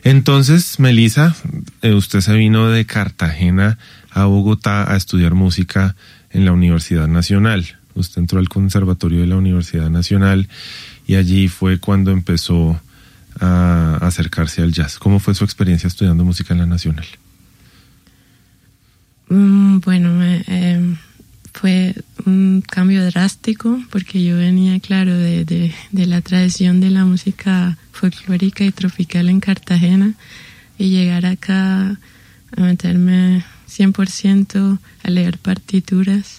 Entonces, Melissa, usted se vino de Cartagena a Bogotá a estudiar música en la Universidad Nacional. Usted entró al Conservatorio de la Universidad Nacional y allí fue cuando empezó a acercarse al jazz. ¿Cómo fue su experiencia estudiando música en la Nacional? Fue un cambio drástico porque yo venía, claro, de la tradición de la música folclórica y tropical en Cartagena, y llegar acá a meterme 100% a leer partituras,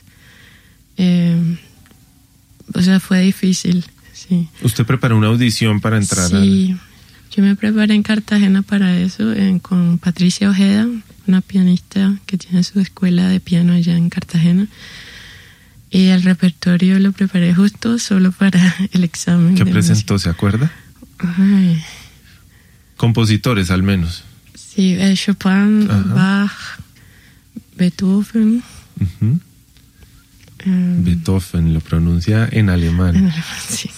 fue difícil, sí. ¿Usted preparó una audición para entrar? Sí, yo me preparé en Cartagena para eso, con Patricia Ojeda, una pianista que tiene su escuela de piano allá en Cartagena. Y el repertorio lo preparé justo solo para el examen. ¿Qué presentó, música? ¿Se acuerda? Ay. Compositores, al menos. Sí, Chopin, Bach, Beethoven. Uh-huh. Beethoven, lo pronuncia en alemán. Sí.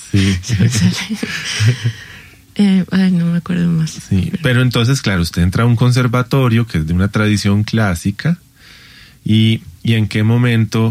Sí. No me acuerdo más. Sí, pero entonces, claro, usted entra a un conservatorio que es de una tradición clásica. ¿Y en qué momento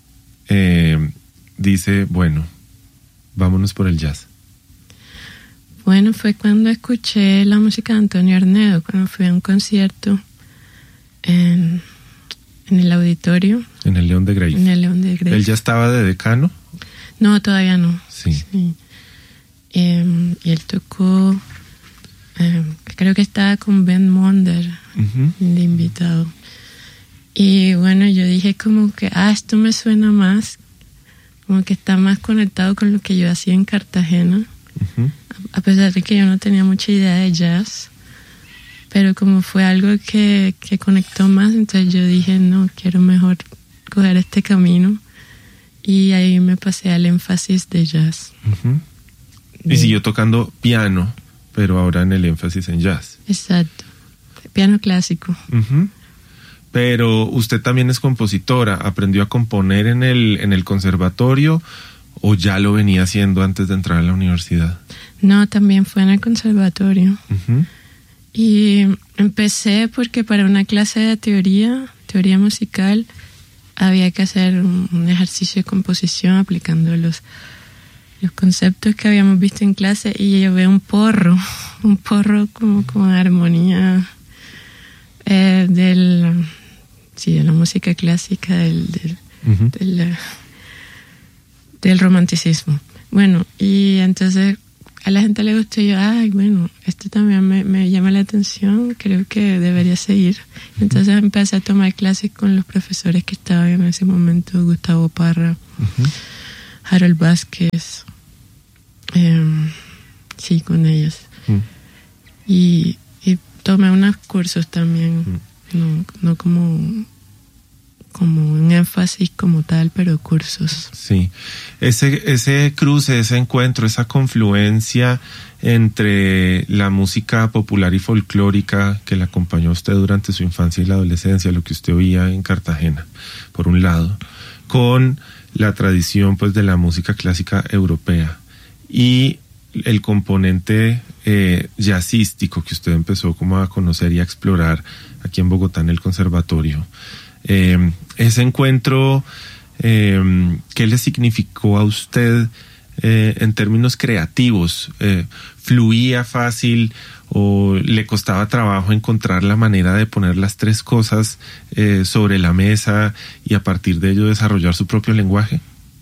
dice, bueno, vámonos por el jazz? Bueno, fue cuando escuché la música de Antonio Arnedo, cuando fui a un concierto en el auditorio. En el León de Grey. En el León de Grey. ¿Él ya estaba de decano? No, todavía no. Sí. Y él tocó, creo que estaba con Ben Monder, de invitado. Y bueno, yo dije como que, esto me suena más, como que está más conectado con lo que yo hacía en Cartagena, a pesar de que yo no tenía mucha idea de jazz, pero como fue algo que conectó más, entonces yo dije, no, quiero mejor coger este camino, y ahí me pasé al énfasis de jazz. Y siguió tocando piano, pero ahora en el énfasis en jazz. Exacto, piano clásico. Pero usted también es compositora. ¿Aprendió a componer en el conservatorio o ya lo venía haciendo antes de entrar a la universidad? No, también fue en el conservatorio. Y empecé porque para una clase de teoría musical, había que hacer un ejercicio de composición aplicando los conceptos que habíamos visto en clase, y llevé un porro como con armonía de la música clásica del romanticismo. Bueno, y entonces a la gente le gustó, y yo, bueno, esto también me llama la atención, creo que debería seguir. Entonces empecé a tomar clases con los profesores que estaban en ese momento, Gustavo Parra, Harold Vázquez, sí, con ellos. Y tomé unos cursos también, no como un énfasis como tal, pero cursos. Sí, ese cruce, ese encuentro, esa confluencia entre la música popular y folclórica que le acompañó a usted durante su infancia y la adolescencia, lo que usted oía en Cartagena, por un lado, con la tradición pues de la música clásica europea y el componente jazzístico que usted empezó como a conocer y a explorar aquí en Bogotá en el conservatorio. Ese encuentro, ¿qué le significó a usted en términos creativos? ¿Fluía fácil o le costaba trabajo encontrar la manera de poner las tres cosas sobre la mesa y a partir de ello desarrollar su propio lenguaje?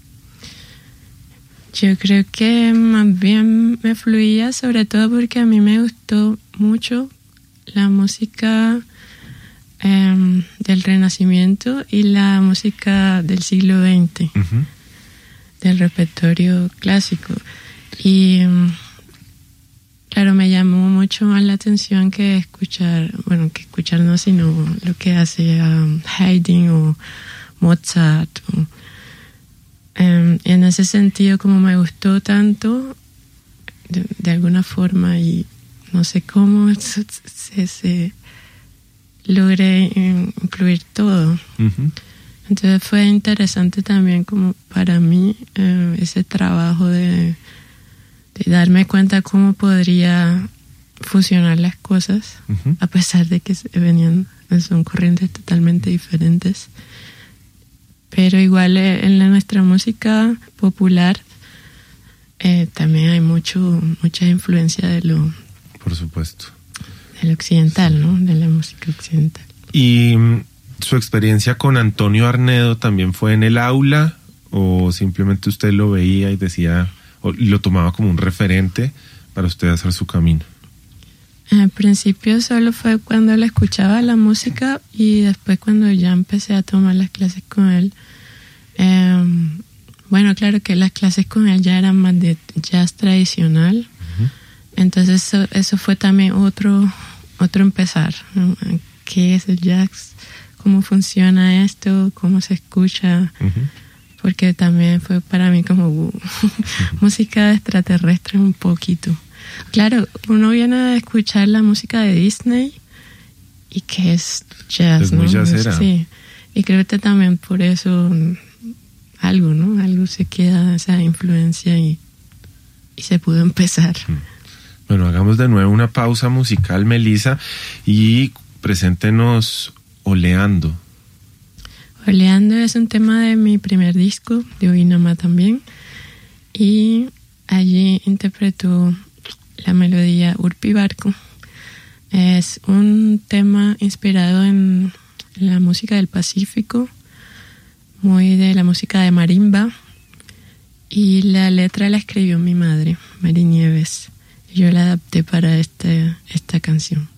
Yo creo que más bien me fluía, sobre todo porque a mí me gustó mucho la música del Renacimiento y la música del siglo XX, del repertorio clásico. Y claro, me llamó mucho más la atención que escuchar no, sino lo que hace Haydn o Mozart. En ese sentido, como me gustó tanto, de alguna forma, y no sé cómo se logré incluir todo. Entonces fue interesante también como para mí ese trabajo de darme cuenta cómo podría fusionar las cosas, a pesar de que son corrientes totalmente diferentes. Pero igual en nuestra música popular también hay mucha influencia de lo... Por supuesto. De lo occidental, ¿no? De la música occidental. ¿Y su experiencia con Antonio Arnedo también fue en el aula o simplemente usted lo veía y decía, o lo tomaba como un referente para usted hacer su camino? Al principio solo fue cuando le escuchaba la música y después cuando ya empecé a tomar las clases con él. Bueno, claro que las clases con él ya eran más de jazz tradicional. Entonces eso fue también otro empezar, ¿no? ¿Qué es el jazz? ¿Cómo funciona esto? ¿Cómo se escucha? Porque también fue para mí como música extraterrestre un poquito. Claro, uno viene a escuchar la música de Disney y que es jazz, es ¿no? muy jazzera. Sí, y creo que también por eso algo, ¿no? Algo se queda, esa influencia y se pudo empezar. Bueno, hagamos de nuevo una pausa musical, Melissa, y preséntenos Oleando. Oleando es un tema de mi primer disco, de Oinama también, y allí interpretó la melodía Urpi Barco. Es un tema inspirado en la música del Pacífico, muy de la música de marimba, y la letra la escribió mi madre, Mari Nieves. Yo la adapté para esta canción.